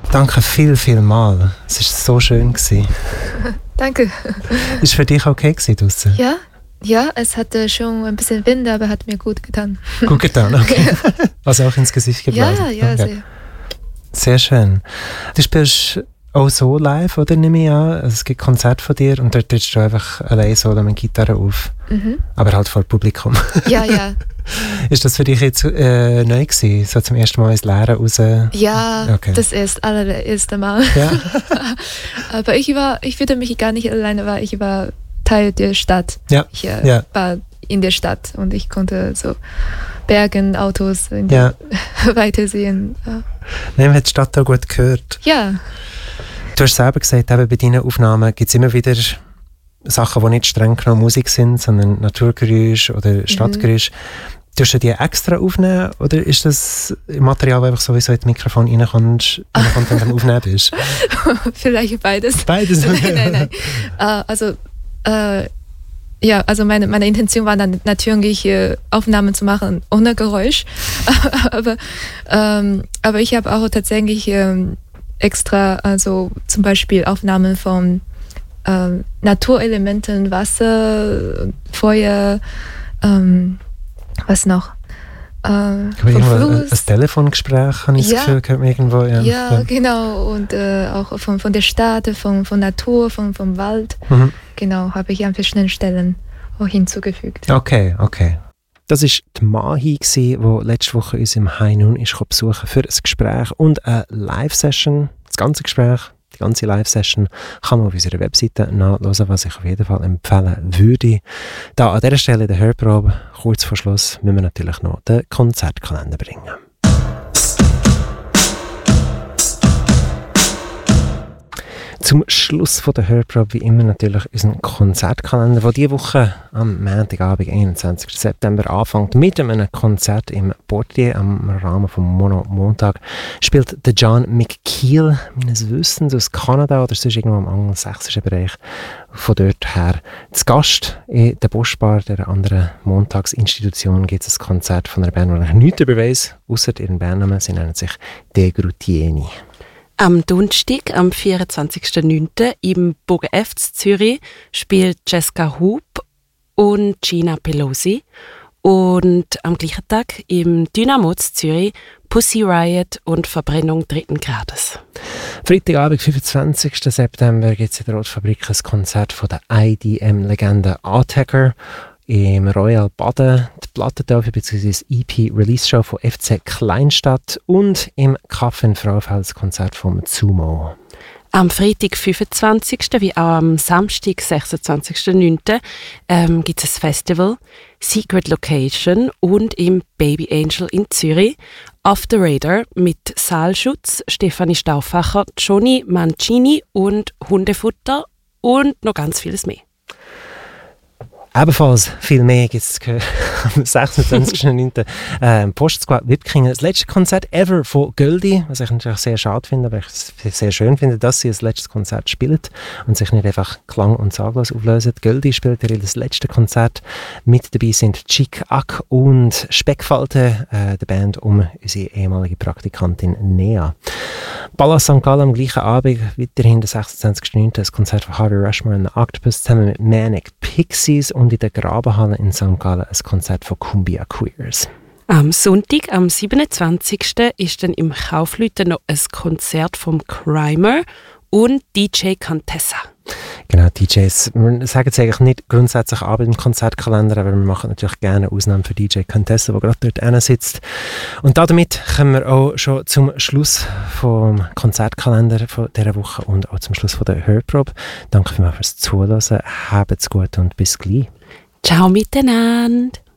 Danke viel mal. Es war so schön. Danke. Ist für dich okay draussen? Ja, es hatte schon ein bisschen Wind, aber hat mir gut getan. Gut getan, okay. Also auch ins Gesicht geblasen. Ja, sehr. Sehr schön. Du spielst auch so live, oder nehme ich an? Also es gibt Konzerte von dir und dort trittst du einfach allein solo mit Gitarre auf. Aber halt vor Publikum. Ja. Ist das für dich jetzt neu gewesen, so zum ersten Mal ins Leere raus? Ja, okay. Das allererste Mal. Ja. Aber ich fühlte mich gar nicht alleine, weil ich war Teil der Stadt. Ja. Ich war in der Stadt und ich konnte so Bergen, Autos weitersehen. Ja. Man hat die Stadt auch gut gehört. Ja. Du hast selber gesagt, eben bei deinen Aufnahmen gibt es immer wieder Sachen, die nicht streng genommen Musik sind, sondern Naturgeräusche oder Stadtgeräusche. Tust du die extra aufnehmen oder ist das Material, das einfach sowieso in das Mikrofon reinkommt, wenn du am Aufnehmen bist? Vielleicht beides. Beides? Nein. Also meine Intention war dann natürlich Aufnahmen zu machen ohne Geräusch, aber ich habe auch tatsächlich extra, also zum Beispiel Aufnahmen von Naturelementen, Wasser, Feuer, was noch? Ein Telefongespräch, habe ich das Gefühl, gehört mir irgendwo. Ja, genau. Und auch von der Stadt, von Natur, vom Wald. Genau, habe ich an verschiedenen Stellen auch hinzugefügt. Okay. Das war die Mahi, die letzte Woche uns im High Noon besuchen für ein Gespräch und eine Live-Session. Das ganze Gespräch, die ganze Live-Session kann man auf unserer Webseite nachhören, was ich auf jeden Fall empfehlen würde. Da an dieser Stelle der Hörprobe, kurz vor Schluss, müssen wir natürlich noch den Konzertkalender bringen. Zum Schluss von der Hörprobe wie immer natürlich unseren Konzertkalender, der diese Woche am Montagabend, 21. September, anfängt mit einem Konzert im Portier am Rahmen vom Mono Montag. Spielt der John McKeel, meines Wissens, aus Kanada oder sonst irgendwo im angelsächsischen Bereich. Von dort her zu Gast in der Boschbar, der anderen Montagsinstitution, gibt es ein Konzert von einer Band, die ich nichts darüber weiss, ausser ihren Bandnamen. Sie nennen sich De Grutieni. Am Donnerstag, am 24.09. im Bogen F Zürich spielt Jessica Hoop und Gina Pelosi. Und am gleichen Tag im Dynamo Zürich Pussy Riot und Verbrennung 3. Grades. Freitagabend, 25. September, gibt es in der Rotfabrik ein Konzert von der IDM-Legende Attacker im Royal Baden, die Plattentaufe bzw. EP-Release-Show von FC Kleinstadt und im Café Frauenfeld das Konzert von Zumo. Am Freitag, 25. wie auch am Samstag, 26.09. gibt es ein Festival, Secret Location und im Baby Angel in Zürich. Off the Radar mit Saalschutz, Stefanie Stauffacher, Johnny Mancini und Hundefutter und noch ganz vieles mehr. Ebenfalls viel mehr gibt es am 26.09. Postsquad Wipkingen. Das letzte Konzert ever von Göldi, was ich natürlich sehr schade finde, aber ich sehr schön finde, dass sie das letzte Konzert spielen und sich nicht einfach klang- und saglos auflösen. Göldi spielt das letzte Konzert. Mit dabei sind Chick Ack und Speckfalte, der Band um unsere ehemalige Praktikantin Nea. Balla St. Gallen am gleichen Abend, weiterhin der 26.09. das Konzert von Harvey Rushmore und Octopus zusammen mit Manic Pixies und in der Grabenhalle in St. Gallen ein Konzert von Cumbia Queers. Am Sonntag, am 27. ist dann im Kaufleuten noch ein Konzert vom Crimer und DJ Contessa. Genau, DJs. Wir sagen es eigentlich nicht grundsätzlich ab im Konzertkalender, aber wir machen natürlich gerne Ausnahmen für DJ Contessa, der gerade dort sitzt. Und damit kommen wir auch schon zum Schluss vom Konzertkalender von dieser Woche und auch zum Schluss von der Hörprobe. Danke vielmals fürs Zuhören, habt's gut und bis gleich. Ciao miteinander.